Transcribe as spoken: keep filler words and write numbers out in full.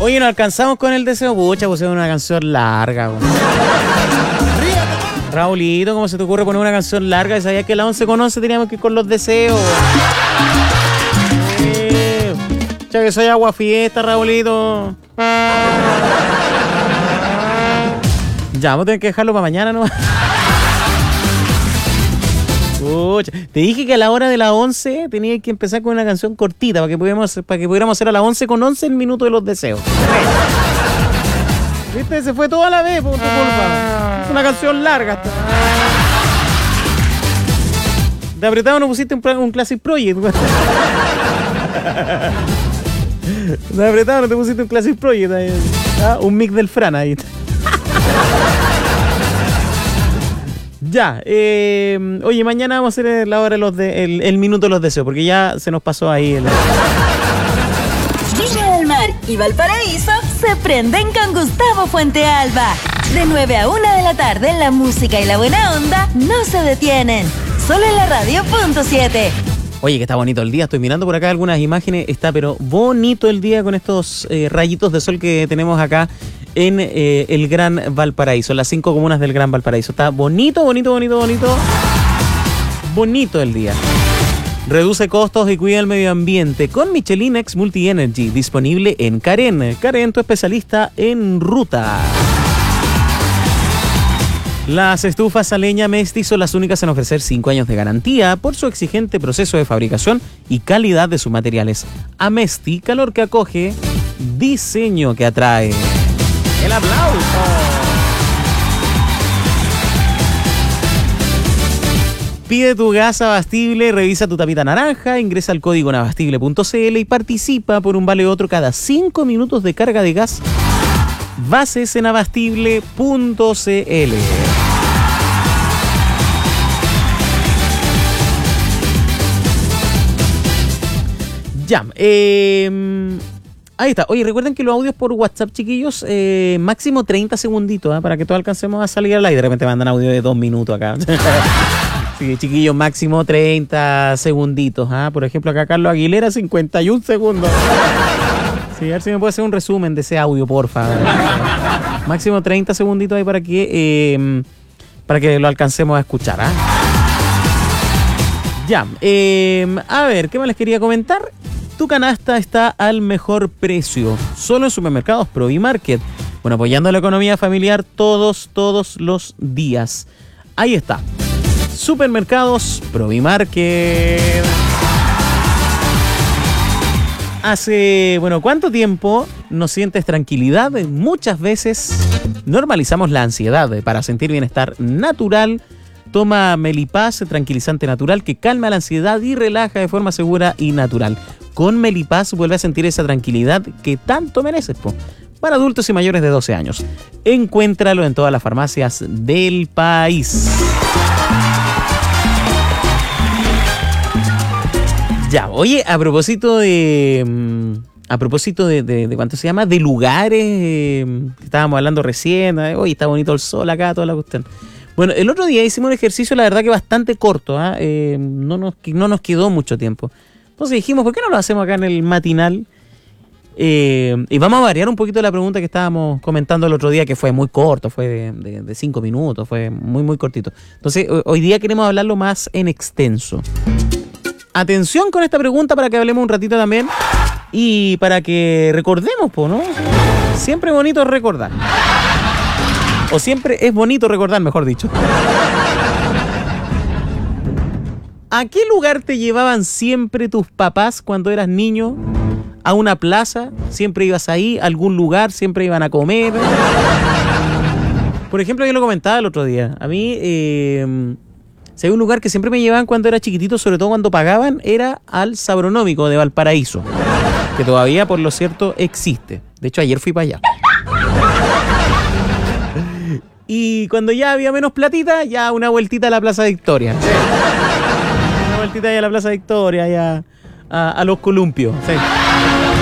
Oye, no alcanzamos con el deseo. Pucha, pues es una canción larga. Güey. Raulito, ¿cómo se te ocurre poner una canción larga? Y sabías que a las once con once teníamos que ir con los deseos. Eh, ya que soy agua fiesta, Raulito. Ya, vamos a tener que dejarlo para mañana, ¿no? Pucha, te dije que a la hora de las once tenía que empezar con una canción cortita para que pudiéramos, para que pudiéramos hacer a las once con once el minuto de los deseos. ¿Viste? Se fue toda la vez por tu culpa. Es una canción larga. De apretado no pusiste un, un Classic Project. De apretado no te pusiste un Classic Project. Ahí. ¿Ah? Un mix del Fran ahí. Ya, eh, oye, mañana vamos a hacer la hora de los de, el, el minuto de los deseos, porque ya se nos pasó ahí. El... Viña del Mar y Valparaíso se prenden con Gustavo Fuente Alba. De nueve a una de la tarde, la música y la buena onda no se detienen. Solo en la radio punto siete. Oye, que está bonito el día. Estoy mirando por acá algunas imágenes. Está pero bonito el día con estos eh, rayitos de sol que tenemos acá en eh, el Gran Valparaíso, las cinco comunas del Gran Valparaíso. Está bonito, bonito, bonito, bonito. Bonito el día. Reduce costos y cuida el medio ambiente con Michelin X Multi Energy, disponible en Karen. Karen, tu especialista en ruta. Las estufas a leña Mesti son las únicas en ofrecer cinco años de garantía por su exigente proceso de fabricación y calidad de sus materiales. Amesti, calor que acoge, diseño que atrae. ¡El aplauso! Pide tu gas abastible, revisa tu tapita naranja, ingresa al código nabastible punto c l y participa por un vale otro cada cinco minutos de carga de gas. Bases en abastible punto c l. Ya, eh, ahí está. Oye, recuerden que los audios por WhatsApp, chiquillos, eh, máximo treinta segunditos, ¿eh? Para que todos alcancemos a salir al aire. De repente mandan audio de dos minutos acá. Sí, chiquillos, máximo treinta segunditos. ¿eh? Por ejemplo, acá Carlos Aguilera, cincuenta y un segundos. Sí, a ver si me puede hacer un resumen de ese audio, porfa. Máximo treinta segunditos ahí para que, eh, para que lo alcancemos a escuchar. ¿eh? Ya, eh, a ver, ¿qué más les quería comentar? Tu canasta está al mejor precio, solo en Supermercados Provimarket. Bueno, apoyando la economía familiar todos, todos los días. Ahí está. Supermercados Provimarket. Hace, bueno, ¿cuánto tiempo no sientes tranquilidad? Muchas veces normalizamos la ansiedad. Para sentir bienestar natural, toma Melipaz, tranquilizante natural que calma la ansiedad y relaja de forma segura y natural. Con Melipaz vuelve a sentir esa tranquilidad que tanto mereces, po. Para adultos y mayores de doce años. Encuéntralo en todas las farmacias del país. Ya, oye, a propósito de... A propósito de, de, de ¿cuánto se llama? De lugares. Eh, estábamos hablando recién. Eh, oye, está bonito el sol acá, toda la cuestión. Bueno, el otro día hicimos un ejercicio, la verdad que bastante corto. ¿eh? Eh, no, nos, no nos quedó mucho tiempo. Entonces dijimos, ¿por qué no lo hacemos acá en el matinal? Eh, y vamos a variar un poquito la pregunta que estábamos comentando el otro día, que fue muy corto, fue de, de, de cinco minutos, fue muy, muy cortito. Entonces, hoy día queremos hablarlo más en extenso. Atención con esta pregunta para que hablemos un ratito también y para que recordemos, ¿no? Siempre es bonito recordar. O siempre es bonito recordar, mejor dicho. ¿A qué lugar te llevaban siempre tus papás cuando eras niño? ¿A una plaza? ¿Siempre ibas ahí? ¿A algún lugar? ¿Siempre iban a comer? Por ejemplo, yo lo comentaba el otro día. A mí, eh, si hay un lugar que siempre me llevaban cuando era chiquitito, sobre todo cuando pagaban, era al Sabronómico de Valparaíso. Que todavía, por lo cierto, existe. De hecho, ayer fui para allá. Y cuando ya había menos platita, ya una vueltita a la Plaza Victoria. Sí. Una vueltita ahí a la Plaza Victoria, ya a, a los columpios. Sí.